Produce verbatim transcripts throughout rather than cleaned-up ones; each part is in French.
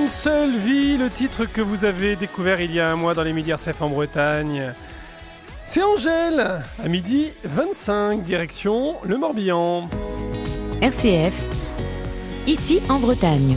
Une seule vie, le titre que vous avez découvert il y a un mois dans les Midi R C F en Bretagne. C'est Angèle, à midi vingt-cinq, direction le Morbihan. R C F, ici en Bretagne.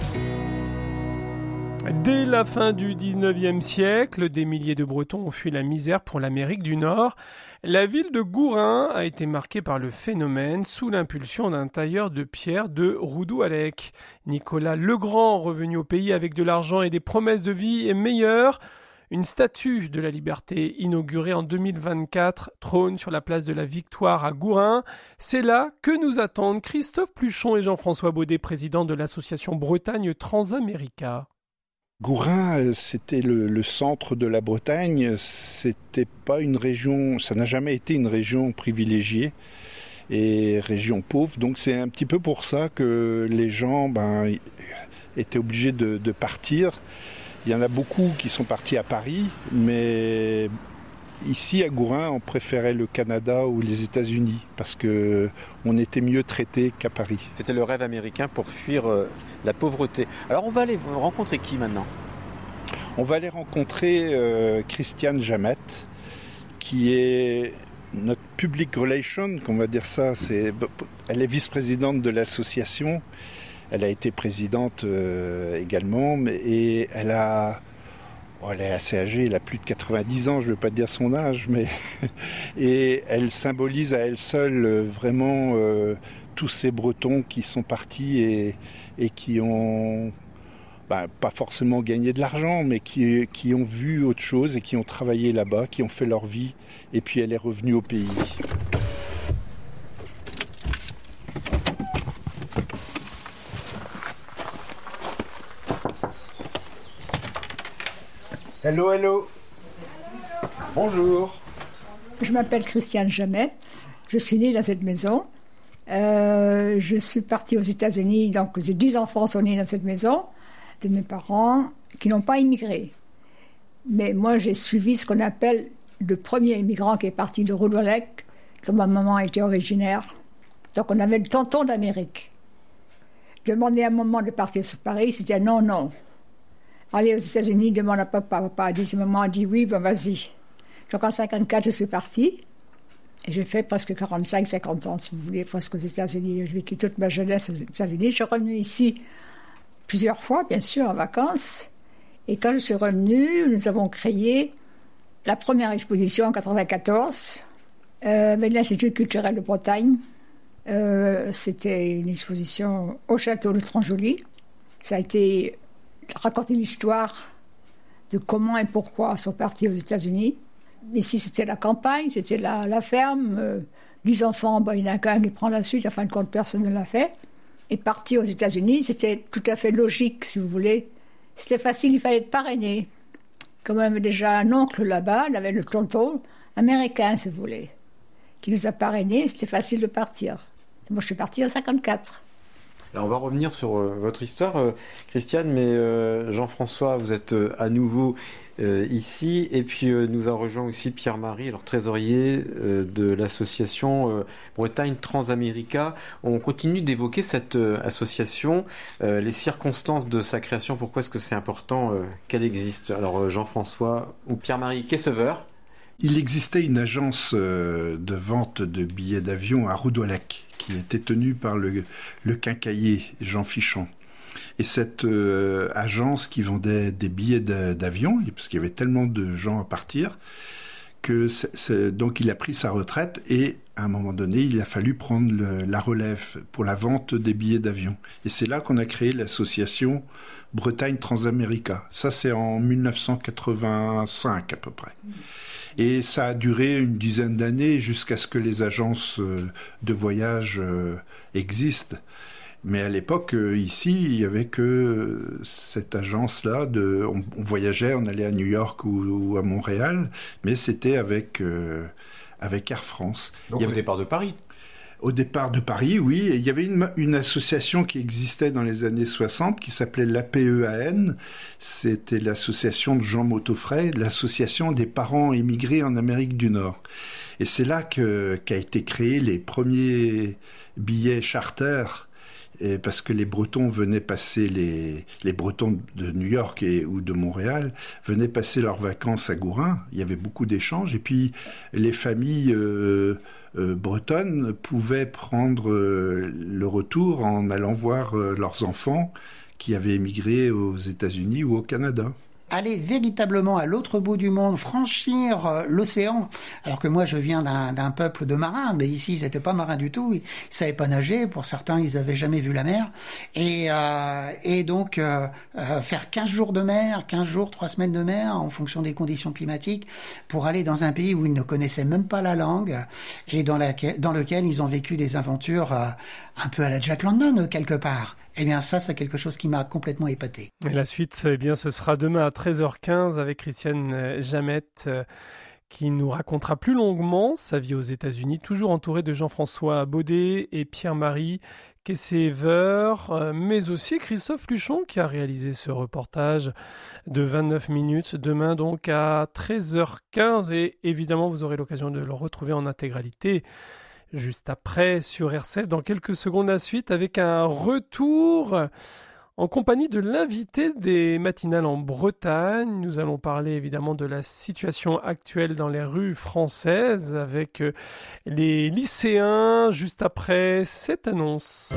Dès la fin du dix-neuvième siècle, des milliers de Bretons ont fui la misère pour l'Amérique du Nord. La ville de Gourin a été marquée par le phénomène sous l'impulsion d'un tailleur de pierre de Roudouallec. Nicolas Legrand, revenu au pays avec de l'argent et des promesses de vie meilleures, une statue de la liberté inaugurée en deux mille vingt-quatre trône sur la place de la Victoire à Gourin. C'est là que nous attendent Christophe Pluchon et Jean-François Baudet, président de l'association Bretagne Transamérica. Gourin, c'était le, le centre de la Bretagne. C'était pas une région, ça n'a jamais été une région privilégiée et région pauvre. Donc c'est un petit peu pour ça que les gens ben, étaient obligés de, de partir. Il y en a beaucoup qui sont partis à Paris, mais ici à Gourin, on préférait le Canada ou les États-Unis parce que on était mieux traités qu'à Paris. C'était le rêve américain pour fuir euh, la pauvreté. Alors on va aller rencontrer qui maintenant ? On va aller rencontrer euh, Christiane Jamet, qui est notre public relation, qu'on va dire ça. C'est, elle est vice-présidente de l'association. Elle a été présidente euh, également, et elle a Oh, elle est assez âgée, elle a plus de quatre-vingt-dix ans, je ne veux pas dire son âge, mais et elle symbolise à elle seule euh, vraiment euh, tous ces Bretons qui sont partis et, et qui ont bah, pas forcément gagné de l'argent, mais qui, qui ont vu autre chose et qui ont travaillé là-bas, qui ont fait leur vie, et puis elle est revenue au pays. Hello, hello. Bonjour. Je m'appelle Christiane Jamet. Je suis née dans cette maison. Euh, je suis partie aux États-Unis, donc j'ai dix enfants sont nés dans cette maison, de mes parents qui n'ont pas immigré. Mais moi, j'ai suivi ce qu'on appelle le premier immigrant qui est parti de Roudouallec, dont ma maman était originaire. Donc on avait le tonton d'Amérique. Je demandais à un moment de partir sur Paris, c'était non, non. Aller aux États-Unis, demande à papa. Papa a dit, si maman a dit oui, ben vas-y. Donc en cinquante-quatre, je suis partie. Et j'ai fait presque quarante-cinq cinquante ans, si vous voulez, presque aux États-Unis. J'ai vécu toute ma jeunesse aux États-Unis. Je suis revenue ici plusieurs fois, bien sûr, en vacances. Et quand je suis revenue, nous avons créé la première exposition en quatre-vingt-quatorze euh, avec l'Institut culturel de Bretagne. Euh, c'était une exposition au château de Tronjoli. Ça a été raconter l'histoire de comment et pourquoi sont partis aux États-Unis. Ici, c'était la campagne, c'était la, la ferme. Euh, les enfants, ben, il n'y en a qu'un qui prend la suite. En fin de compte, personne ne l'a fait. Et partir aux États-Unis, c'était tout à fait logique, si vous voulez. C'était facile, il fallait être parrainé. Comme on avait déjà un oncle là-bas, on avait le tonton américain, si vous voulez, qui nous a parrainés, c'était facile de partir. Moi, je suis partie en cinquante-quatre. Alors on va revenir sur euh, votre histoire, euh, Christiane, mais euh, Jean-François, vous êtes euh, à nouveau euh, ici, et puis euh, nous a rejoint aussi Pierre-Marie, alors trésorier euh, de l'association euh, Bretagne Transamérica. On continue d'évoquer cette euh, association, euh, les circonstances de sa création, pourquoi est-ce que c'est important euh, qu'elle existe. Alors euh, Jean-François ou Pierre-Marie Kesseveur. Il existait une agence de vente de billets d'avion à Roudouallec qui était tenue par le, le quincaillier Jean Fichon. Et cette euh, agence qui vendait des billets d'avion, parce qu'il y avait tellement de gens à partir, que c'est, c'est, donc il a pris sa retraite et à un moment donné, il a fallu prendre le, la relève pour la vente des billets d'avion. Et c'est là qu'on a créé l'association Bretagne Transamérica. Ça, c'est en dix-neuf cent quatre-vingt-cinq à peu près. Et ça a duré une dizaine d'années jusqu'à ce que les agences de voyage existent. Mais à l'époque, ici, il n'y avait que cette agence-là. De, on, on voyageait, on allait à New York ou, ou à Montréal, mais c'était avec, euh, avec Air France. Donc il y avait, au départ de Paris. Au départ de Paris, oui. Et il y avait une, une association qui existait dans les années soixante qui s'appelait l'A P E A N. C'était l'association de Jean Mautofray, l'association des parents émigrés en Amérique du Nord. Et c'est là que, qu'a été créé les premiers billets charter Et parce que les Bretons venaient passer les les Bretons de New York et ou de Montréal venaient passer leurs vacances à Gourin. Il y avait beaucoup d'échanges et puis les familles euh, euh, bretonnes pouvaient prendre euh, le retour en allant voir euh, leurs enfants qui avaient émigré aux États-Unis ou au Canada. Aller véritablement à l'autre bout du monde, franchir euh, l'océan, alors que moi je viens d'un, d'un peuple de marins, mais ici ils n'étaient pas marins du tout, ils savaient pas nager, pour certains ils avaient jamais vu la mer, et, euh, et donc euh, euh, faire quinze jours de mer, quinze jours, trois semaines de mer, en fonction des conditions climatiques, pour aller dans un pays où ils ne connaissaient même pas la langue, et dans, laquelle, dans lequel ils ont vécu des aventures euh, un peu à la Jack London quelque part. Eh bien ça, c'est quelque chose qui m'a complètement épaté. Et la suite, eh bien, ce sera demain à treize heures quinze avec Christiane Jamette euh, qui nous racontera plus longuement sa vie aux États-Unis, toujours entouré de Jean-François Baudet et Pierre-Marie Kessever, euh, mais aussi Christophe Luchon qui a réalisé ce reportage de vingt-neuf minutes. Demain donc à treize heures quinze et évidemment vous aurez l'occasion de le retrouver en intégralité juste après sur R C F dans quelques secondes la suite avec un retour en compagnie de l'invité des matinales en Bretagne. Nous allons parler évidemment de la situation actuelle dans les rues françaises avec les lycéens juste après cette annonce.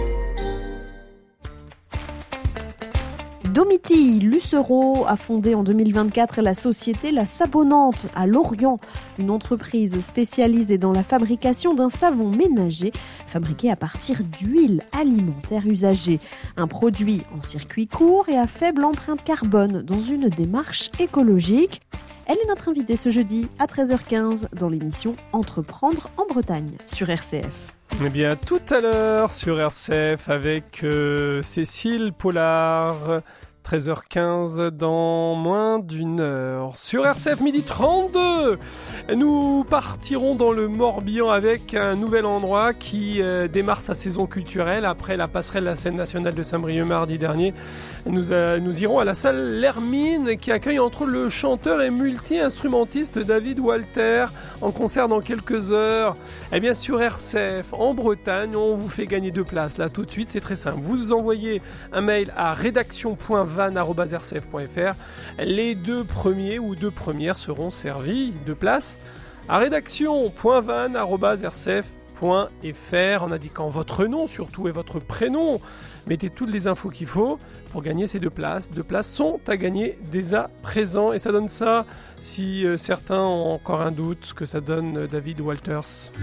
Domitille Lucero a fondé en deux mille vingt-quatre la société La Savonnante à Lorient, une entreprise spécialisée dans la fabrication d'un savon ménager fabriqué à partir d'huile alimentaire usagée. Un produit en circuit court et à faible empreinte carbone dans une démarche écologique. Elle est notre invitée ce jeudi à treize heures quinze dans l'émission Entreprendre en Bretagne sur R C F. Eh bien, tout à l'heure sur R C F avec euh, Cécile Pollard, treize heures quinze dans moins d'une heure. Sur R C F midi trente-deux, nous partirons dans le Morbihan avec un nouvel endroit qui euh, démarre sa saison culturelle après la passerelle de la scène nationale de Saint-Brieuc mardi dernier. Nous, euh, nous irons à la salle L'Hermine qui accueille entre autres le chanteur et multi-instrumentiste David Walter en concert dans quelques heures. Eh bien sur R C F en Bretagne, on vous fait gagner deux places. Là tout de suite, c'est très simple. Vous envoyez un mail à rédaction point van arobase r c f point f r. Les deux premiers ou deux premières seront servis de places à rédaction point van arobase r c f point f r en indiquant votre nom surtout et votre prénom. Mettez toutes les infos qu'il faut pour gagner ces deux places. Deux places sont à gagner dès à présent. Et ça donne ça, si euh, certains ont encore un doute, que ça donne euh, David Walters.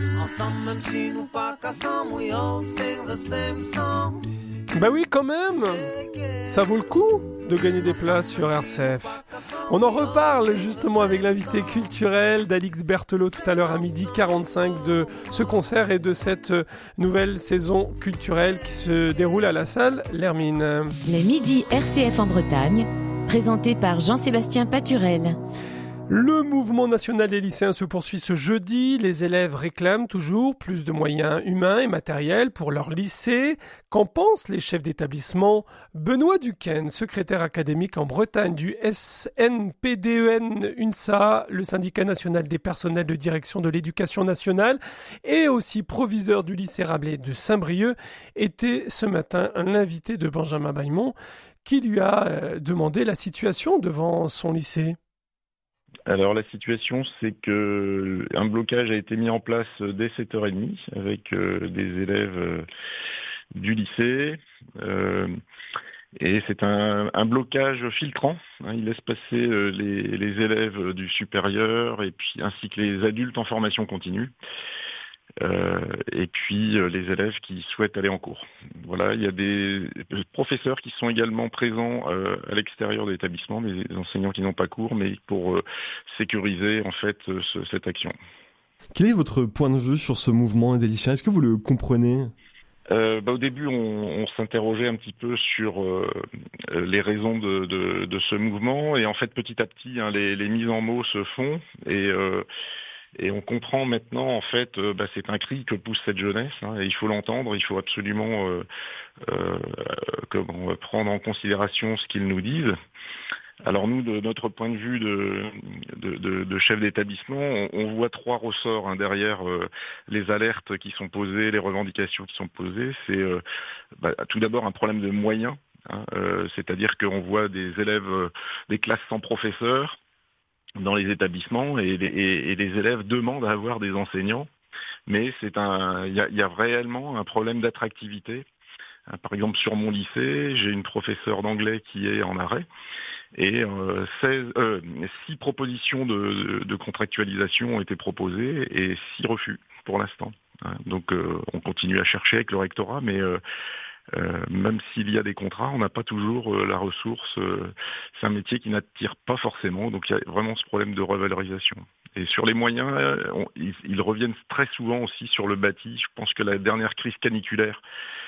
Bah oui, quand même. Ça vaut le coup de gagner des places sur R C F. On en reparle justement avec l'invité culturel d'Alix Berthelot tout à l'heure à midi quarante-cinq de ce concert et de cette nouvelle saison culturelle qui se déroule à la salle L'Hermine. Les midis R C F en Bretagne, présenté par Jean-Sébastien Paturel. Le mouvement national des lycéens se poursuit ce jeudi. Les élèves réclament toujours plus de moyens humains et matériels pour leur lycée. Qu'en pensent les chefs d'établissement ? Benoît Duquesne, secrétaire académique en Bretagne du S N P D E N UNSA, le syndicat national des personnels de direction de l'éducation nationale, et aussi proviseur du lycée Rabelais de Saint-Brieuc, était ce matin l'invité de Benjamin Bailmont, qui lui a demandé la situation devant son lycée. Alors la situation, c'est que un blocage a été mis en place dès sept heures trente avec euh, des élèves euh, du lycée. Euh, et c'est un, un blocage filtrant. Hein, il laisse passer euh, les, les élèves du supérieur et puis ainsi que les adultes en formation continue. Euh, et puis euh, les élèves qui souhaitent aller en cours. Voilà, il y a des professeurs qui sont également présents euh, à l'extérieur de l'établissement, des enseignants qui n'ont pas cours, mais pour euh, sécuriser en fait euh, ce, cette action. Quel est votre point de vue sur ce mouvement des lycéens ? Est-ce que vous le comprenez ? Euh, bah, au début, on, on s'interrogeait un petit peu sur euh, les raisons de, de, de ce mouvement, et en fait, petit à petit, hein, les, les mises en mots se font, et euh, Et on comprend maintenant, en fait, euh, bah, c'est un cri que pousse cette jeunesse, hein, et il faut l'entendre, il faut absolument euh, euh, comment, prendre en considération ce qu'ils nous disent. Alors nous, de notre point de vue de, de, de, de chef d'établissement, on, on voit trois ressorts hein, derrière euh, les alertes qui sont posées, les revendications qui sont posées. C'est euh, bah, tout d'abord un problème de moyens, hein, euh, c'est-à-dire qu'on voit des élèves, euh, des classes sans professeurs dans les établissements et les, et, et les élèves demandent à avoir des enseignants, mais c'est un, il y a, y a réellement un problème d'attractivité. Par exemple, sur mon lycée, j'ai une professeure d'anglais qui est en arrêt et euh, seize, euh, six propositions de, de, de contractualisation ont été proposées et six refus pour l'instant. Donc euh, on continue à chercher avec le rectorat, mais euh, euh, même s'il y a des contrats, on n'a pas toujours euh, la ressource. Euh, c'est un métier qui n'attire pas forcément, donc il y a vraiment ce problème de revalorisation. Et sur les moyens, on, ils, ils reviennent très souvent aussi sur le bâti. Je pense que la dernière crise caniculaire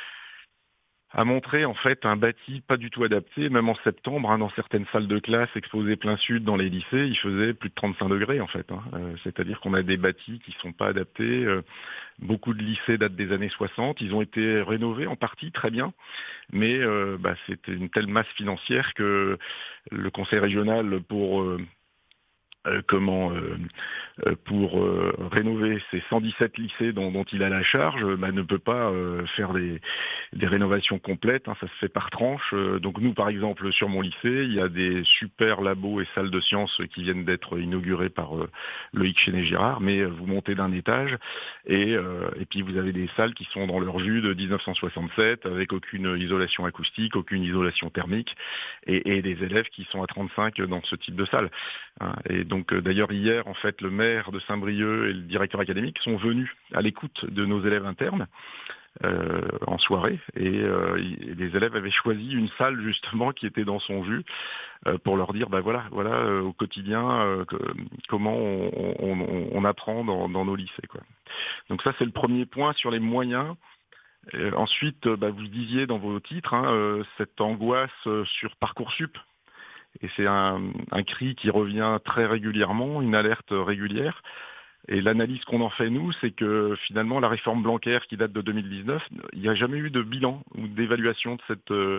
a montré en fait un bâti pas du tout adapté, même en septembre, hein, dans certaines salles de classe exposées plein sud dans les lycées, il faisait plus de trente-cinq degrés en fait. Hein. Euh, c'est-à-dire qu'on a des bâtis qui sont pas adaptés. Euh, beaucoup de lycées datent des années soixante, ils ont été rénovés en partie, très bien, mais euh, bah, c'était une telle masse financière que le conseil régional pour... Euh, Euh, comment euh, euh, pour euh, rénover ces cent dix-sept lycées dont, dont il a la charge, bah, ne peut pas euh, faire des, des rénovations complètes, hein, ça se fait par tranche. Euh, donc nous, par exemple, sur mon lycée, il y a des super labos et salles de sciences qui viennent d'être inaugurées par euh, Loïc Chenet-Girard, mais euh, vous montez d'un étage et, euh, et puis vous avez des salles qui sont dans leur jus de dix-neuf cent soixante-sept avec aucune isolation acoustique, aucune isolation thermique et, et des élèves qui sont à trente-cinq dans ce type de salle. Hein, et donc euh, d'ailleurs hier, en fait, le maire de Saint-Brieuc et le directeur académique sont venus à l'écoute de nos élèves internes euh, en soirée et, euh, et les élèves avaient choisi une salle justement qui était dans son jus euh, pour leur dire, bah voilà, voilà euh, au quotidien euh, que, comment on, on, on apprend dans, dans nos lycées, quoi. Donc ça c'est le premier point sur les moyens. Et ensuite, bah, vous disiez dans vos titres hein, euh, cette angoisse sur Parcoursup. Et c'est un, un cri qui revient très régulièrement, une alerte régulière. Et l'analyse qu'on en fait, nous, c'est que finalement, la réforme Blanquer qui date de deux mille dix-neuf, il n'y a jamais eu de bilan ou d'évaluation de cette, euh,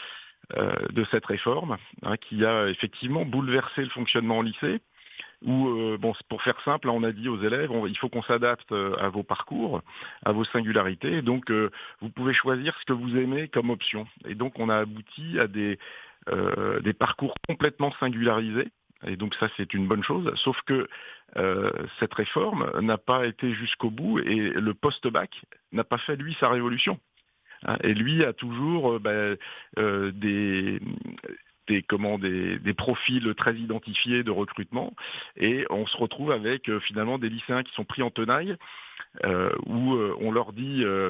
de cette réforme, hein, qui a effectivement bouleversé le fonctionnement au lycée. Où, euh, bon, pour faire simple, on a dit aux élèves, on, il faut qu'on s'adapte à vos parcours, à vos singularités. Donc, euh, vous pouvez choisir ce que vous aimez comme option. Et donc, on a abouti à des... Euh, des parcours complètement singularisés, et donc ça c'est une bonne chose, sauf que euh, cette réforme n'a pas été jusqu'au bout et le post-bac n'a pas fait lui sa révolution. Hein, et lui a toujours euh, bah, euh, des... Des, comment, des, des profils très identifiés de recrutement et on se retrouve avec euh, finalement des lycéens qui sont pris en tenaille euh, où euh, on leur dit euh,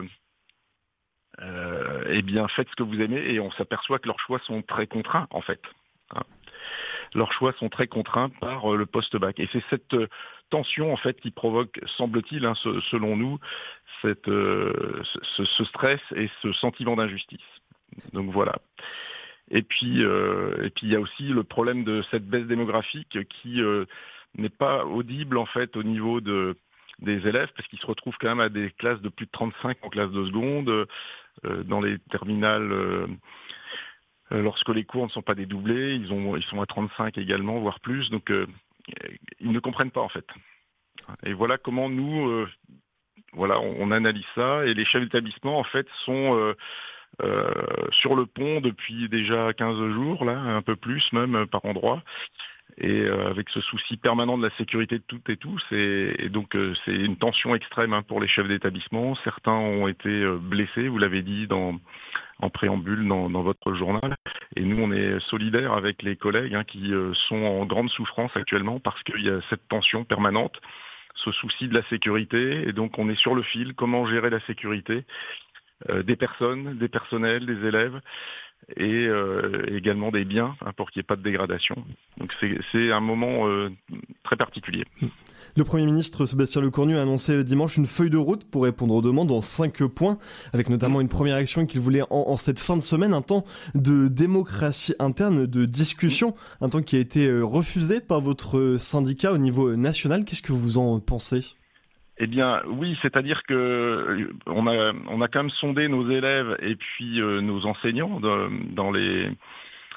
Euh, eh bien, faites ce que vous aimez, et on s'aperçoit que leurs choix sont très contraints, en fait. Hein. Leurs choix sont très contraints par euh, le post-bac. Et c'est cette euh, tension, en fait, qui provoque, semble-t-il, hein, ce, selon nous, cette, euh, ce, ce stress et ce sentiment d'injustice. Donc voilà. Et puis, euh, et puis, il y a aussi le problème de cette baisse démographique qui euh, n'est pas audible, en fait, au niveau de... des élèves, parce qu'ils se retrouvent quand même à des classes de plus de trente-cinq en classe de seconde, euh, dans les terminales, euh, lorsque les cours ne sont pas dédoublés, ils, ont, ils sont à trente-cinq également, voire plus, donc euh, ils ne comprennent pas en fait. Et voilà comment nous, euh, voilà, on, on analyse ça, et les chefs d'établissement en fait sont euh, euh, sur le pont depuis déjà quinze jours, là, un peu plus même par endroit. Et euh, avec ce souci permanent de la sécurité de toutes et tous, et, et donc euh, c'est une tension extrême hein, pour les chefs d'établissement. Certains ont été euh, blessés, vous l'avez dit dans, en préambule dans, dans votre journal. Et nous, on est solidaires avec les collègues hein, qui euh, sont en grande souffrance actuellement parce qu'il y a cette tension permanente, ce souci de la sécurité. Et donc on est sur le fil, comment gérer la sécurité euh, des personnes, des personnels, des élèves, et euh, également des biens hein, pour qu'il n'y ait pas de dégradation. Donc c'est, c'est un moment euh, très particulier. Le Premier ministre Sébastien Lecornu a annoncé dimanche une feuille de route pour répondre aux demandes en cinq points, avec notamment une première action qu'il voulait en, en cette fin de semaine, un temps de démocratie interne, de discussion, un temps qui a été refusé par votre syndicat au niveau national. Qu'est-ce que vous en pensez ? Eh bien, oui, c'est-à-dire que on a on a quand même sondé nos élèves et puis euh, nos enseignants de, dans les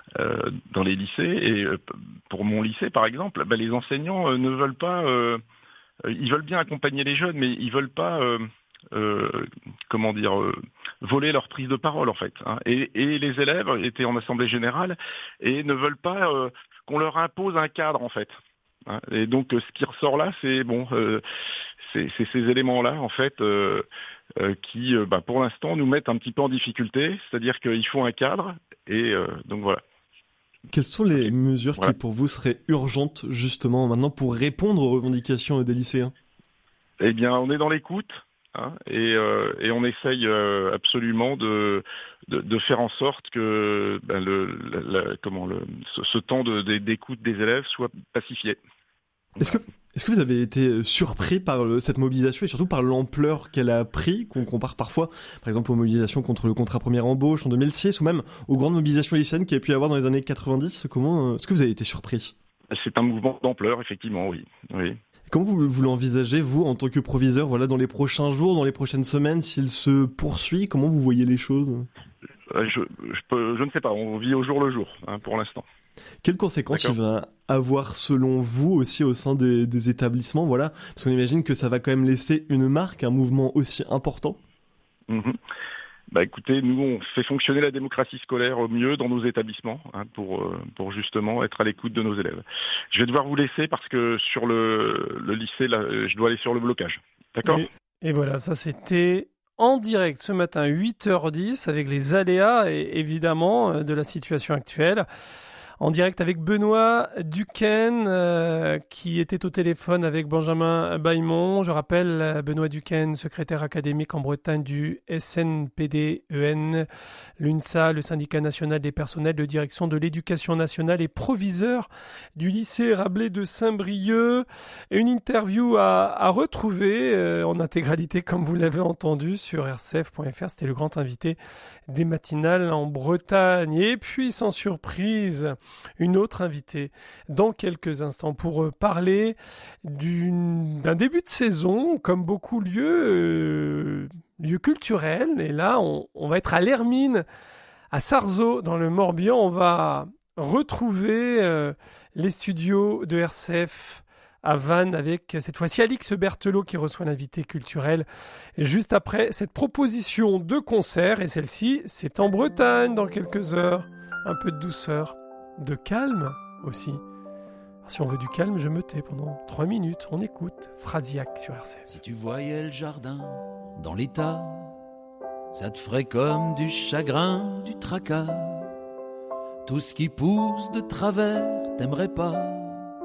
euh, dans les lycées. Et euh, pour mon lycée, par exemple, bah, les enseignants euh, ne veulent pas, euh, ils veulent bien accompagner les jeunes, mais ils veulent pas, euh, euh, comment dire, euh, voler leur prise de parole en fait. Hein. Et, et les élèves étaient en assemblée générale et ne veulent pas euh, qu'on leur impose un cadre en fait. Hein. Et donc ce qui ressort là, c'est bon, euh, c'est, c'est ces éléments-là en fait euh, euh, qui, euh, bah, pour l'instant, nous mettent un petit peu en difficulté. C'est-à-dire qu'il faut un cadre et euh, donc voilà. Quelles sont les mesures voilà. qui pour vous seraient urgentes justement maintenant pour répondre aux revendications des lycéens? Eh bien, on est dans l'écoute. Hein, et, euh, et on essaye euh, absolument de, de, de faire en sorte que ben, le, la, la, comment, le, ce, ce temps de, de, d'écoute des élèves soit pacifié. Est-ce que, est-ce que vous avez été surpris par le, cette mobilisation et surtout par l'ampleur qu'elle a pris, qu'on compare parfois, par exemple, aux mobilisations contre le contrat première embauche en deux mille six ou même aux grandes mobilisations lycéennes qu'il y a pu y avoir dans les années quatre-vingt-dix? Comment, est-ce que vous avez été surpris? C'est un mouvement d'ampleur, effectivement, oui. oui. Comment vous, vous l'envisagez, vous, en tant que proviseur, voilà, dans les prochains jours, dans les prochaines semaines, s'il se poursuit? Comment vous voyez les choses? je, je, peux, je ne sais pas, on vit au jour le jour, hein, pour l'instant. Quelles conséquences D'accord. il va avoir, selon vous, aussi au sein des, des établissements, voilà? Parce qu'on imagine que ça va quand même laisser une marque, un mouvement aussi important. Mmh. Bah écoutez, nous on fait fonctionner la démocratie scolaire au mieux dans nos établissements hein, pour euh, pour justement être à l'écoute de nos élèves. Je vais devoir vous laisser parce que sur le le lycée là, je dois aller sur le blocage. D'accord ? Et, et voilà, ça c'était en direct ce matin huit heures dix avec les aléas et évidemment de la situation actuelle. En direct avec Benoît Duquesne, euh, qui était au téléphone avec Benjamin Bailmont. Je rappelle, Benoît Duquesne, secrétaire académique en Bretagne du S N P D E N, l'UNSA, le syndicat national des personnels de direction de l'éducation nationale et proviseur du lycée Rabelais de Saint-Brieuc. Une interview à, à retrouver euh, en intégralité, comme vous l'avez entendu, sur r c f point f r. C'était le grand invité des matinales en Bretagne. Et puis, sans surprise, une autre invitée dans quelques instants pour parler d'une, d'un début de saison, comme beaucoup lieux, euh, lieux culturels. Et là, on, on va être à l'Hermine, à Sarzeau, dans le Morbihan. On va retrouver euh, les studios de R C F à Vannes avec cette fois-ci Alix Berthelot qui reçoit l'invité culturel juste après cette proposition de concert. Et celle-ci, c'est en Bretagne dans quelques heures. Un peu de douceur. De calme aussi. Alors, si on veut du calme, je me tais pendant trois minutes. On écoute Phrasiaque sur R C F. Si tu voyais le jardin dans l'état, ça te ferait comme du chagrin, du tracas. Tout ce qui pousse de travers, t'aimerais pas.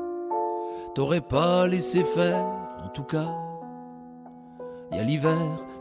T'aurais pas laissé faire, en tout cas. Y a l'hiver